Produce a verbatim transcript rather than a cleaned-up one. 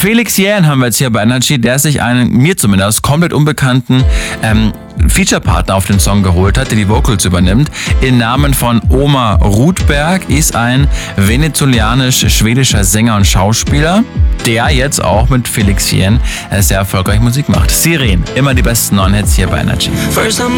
Felix Jähn haben wir jetzt hier bei Energy, der sich einen, mir zumindest, komplett unbekannten ähm, Featurepartner auf den Song geholt hat, der die Vocals übernimmt. Im Namen von Omar Rudberg ist ein venezuelanisch-schwedischer Sänger und Schauspieler, der jetzt auch mit Felix Jähn sehr erfolgreich Musik macht. Siren, immer die besten neuen Hits hier bei Energy.